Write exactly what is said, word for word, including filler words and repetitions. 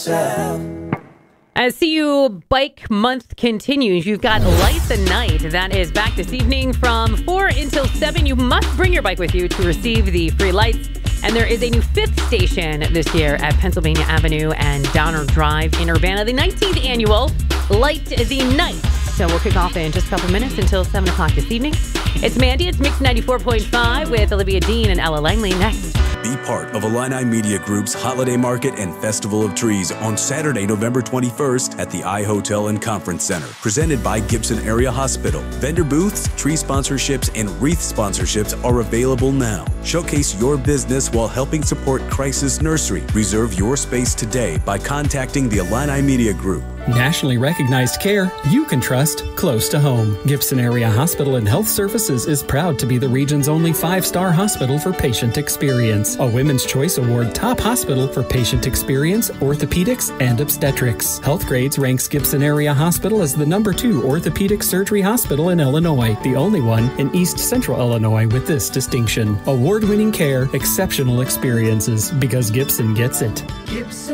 yourself. As C U Bike Month continues, you've got Light the Night. That is back this evening from four until seven. You must bring your bike with you to receive the free lights. And there is a new fifth station this year at Pennsylvania Avenue and Downer Drive in Urbana, the nineteenth annual Light the Night. So we'll kick off in just a couple minutes until seven o'clock this evening. It's Mandy. It's Mix ninety-four point five with Olivia Dean and Ella Langley next. Be part of Illini Media Group's Holiday Market and Festival of Trees on Saturday, November twenty-first at the I Hotel and Conference Center. Presented by Gibson Area Hospital. Vendor booths, tree sponsorships, and wreath sponsorships are available now. Showcase your business while helping support Crisis Nursery. Reserve your space today by contacting the Illini Media Group. Nationally recognized care you can trust close to home. Gibson Area Hospital and Health Services is proud to be the region's only five-star hospital for patient experience. A Women's Choice Award top hospital for patient experience, orthopedics, and obstetrics. Health Grades ranks Gibson Area Hospital as the number two orthopedic surgery hospital in Illinois, the only one in East Central Illinois with this distinction. Award-winning care, exceptional experiences, because Gibson gets it. Gibson.